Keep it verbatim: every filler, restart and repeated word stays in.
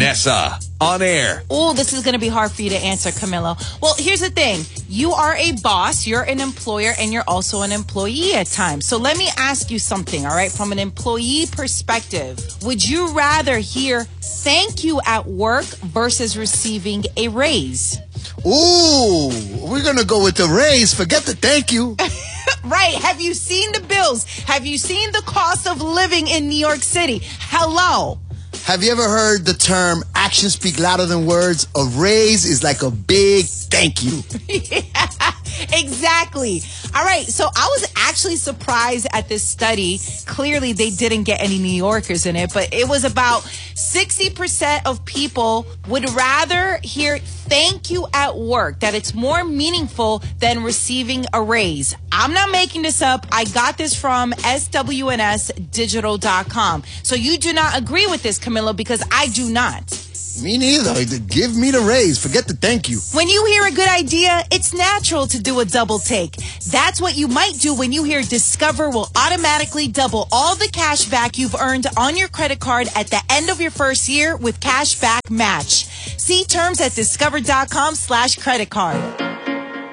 Vanessa, on air. Oh, this is going to be hard for you to answer, Camilo. Well, here's the thing. You are a boss, you're an employer, and you're also an employee at times. So let me ask you something, all right? From an employee perspective, would you rather hear thank you at work versus receiving a raise? Ooh, we're going to go with the raise. Forget the thank you. Right. Have you seen the bills? Have you seen the cost of living in New York City? Hello. Have you ever heard the term actions speak louder than words? A raise is like a big thank you. Yeah, exactly. All right. So I was actually surprised at this study. Clearly, they didn't get any New Yorkers in it, but it was about sixty percent of people would rather hear thank you at work, that it's more meaningful than receiving a raise. I'm not making this up. I got this from S W N S digital dot com. So you do not agree with this, Camilo, because I do not. Me neither. Give me the raise. Forget the thank you. When you hear a good idea, it's natural to do a double take. That's what you might do when you hear Discover will automatically double all the cash back you've earned on your credit card at the end of your first year with Cash Back Match. See terms at discover dot com slash credit card.